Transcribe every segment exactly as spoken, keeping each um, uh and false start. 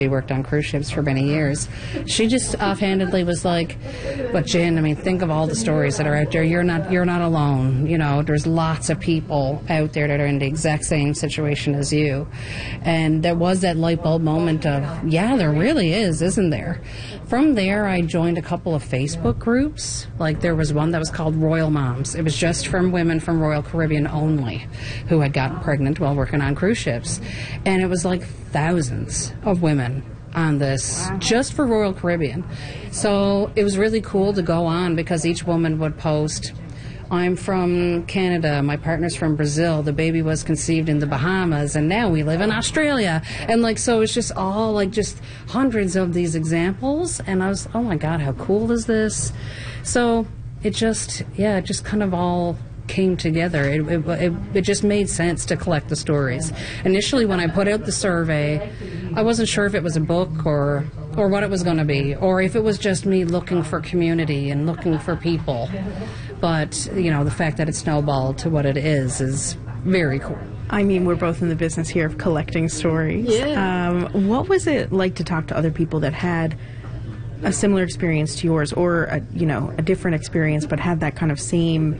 She worked on cruise ships for many years. She just offhandedly was like, "But Jen, I mean, think of all the stories that are out there. You're not, you're not alone. You know, there's lots of people out there that are in the exact same situation as you." And there was that light bulb moment of, yeah, there really is, isn't there? From there, I joined a couple of Facebook groups. Like there was one that was called Royal Moms. It was just from women from Royal Caribbean only who had gotten pregnant while working on cruise ships, and it was like thousands of women on this just for Royal Caribbean. So it was really cool to go on because each woman would post, "I'm from Canada, my partner's from Brazil, the baby was conceived in the Bahamas, and now we live in Australia." And like, so it's just all like just hundreds of these examples. And I was, oh my God, how cool is this? So it just, yeah, it just kind of all came together. It, it, it, it just made sense to collect the stories. Initially, when I put out the survey, I wasn't sure if it was a book or or what it was going to be, or if it was just me looking for community and looking for people. But, you know, the fact that it snowballed to what it is is very cool. I mean, we're both in the business here of collecting stories. Yeah. Um, what was it like to talk to other people that had a similar experience to yours, or a, you know, a different experience, but had that kind of same,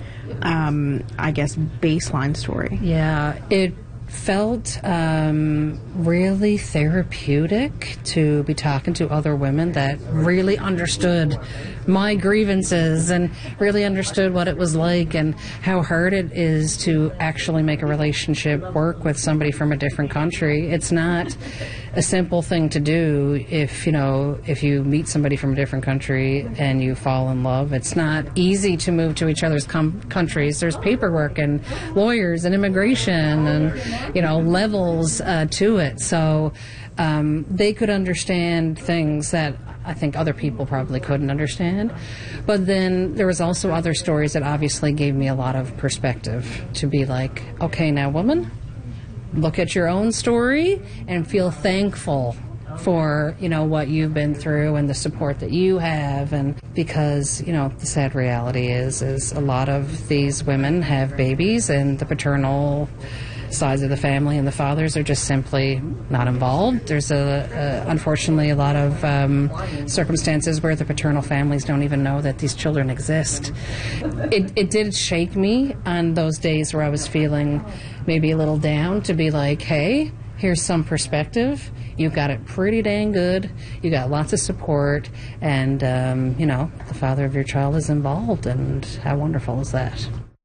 um, I guess, baseline story? Yeah, it felt um, really therapeutic to be talking to other women that really understood my grievances and really understood what it was like and how hard it is to actually make a relationship work with somebody from a different country. It's not a simple thing to do if, you know, if you meet somebody from a different country and you fall in love. It's not easy to move to each other's com- countries. There's paperwork and lawyers and immigration and, you know, levels uh, to it. So um, they could understand things that I think other people probably couldn't understand. But then there was also other stories that obviously gave me a lot of perspective to be like, okay, now woman, look at your own story and feel thankful for, you know, what you've been through and the support that you have. And because, you know, the sad reality is, is a lot of these women have babies and the paternal sides of the family and the fathers are just simply not involved. There's a, a unfortunately a lot of um, circumstances where the paternal families don't even know that these children exist. It, it did shake me on those days where I was feeling maybe a little down to be like, hey, here's some perspective. You've got it pretty dang good. You got lots of support, and um, you know, the father of your child is involved, and how wonderful is that?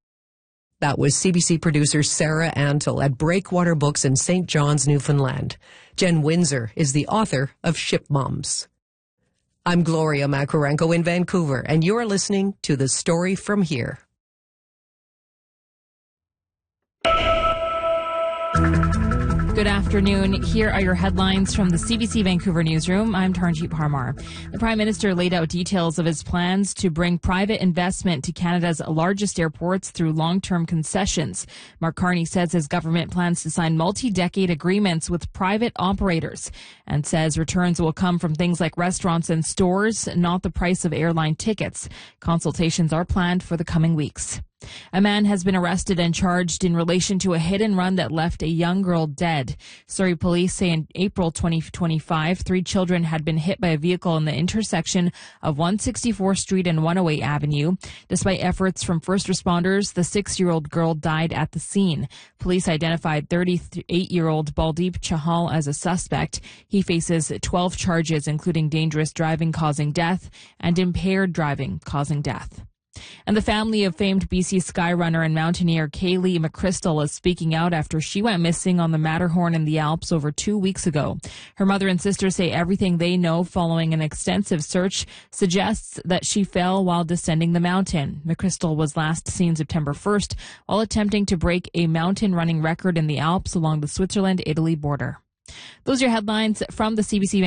That was C B C producer Sarah Antle at Breakwater Books in Saint John's, Newfoundland. Jen Windsor is the author of Ship Moms. I'm Gloria Makarenko in Vancouver, and you're listening to The Story From Here. Good afternoon. Here are your headlines from the C B C Vancouver newsroom. I'm Taranjeet Parmar. The Prime Minister laid out details of his plans to bring private investment to Canada's largest airports through long-term concessions. Mark Carney says his government plans to sign multi-decade agreements with private operators and says returns will come from things like restaurants and stores, not the price of airline tickets. Consultations are planned for the coming weeks. A man has been arrested and charged in relation to a hit and run that left a young girl dead. Surrey police say in April twenty twenty-five, three children had been hit by a vehicle in the intersection of one sixty-fourth Street and one oh eight Avenue. Despite efforts from first responders, the six-year-old girl died at the scene. Police identified thirty-eight-year-old Baldeep Chahal as a suspect. He faces twelve charges, including dangerous driving causing death and impaired driving causing death. And the family of famed B C skyrunner and mountaineer Kaylee McChrystal is speaking out after she went missing on the Matterhorn in the Alps over two weeks ago. Her mother and sister say everything they know following an extensive search suggests that she fell while descending the mountain. McChrystal was last seen September first while attempting to break a mountain running record in the Alps along the Switzerland-Italy border. Those are your headlines from the C B C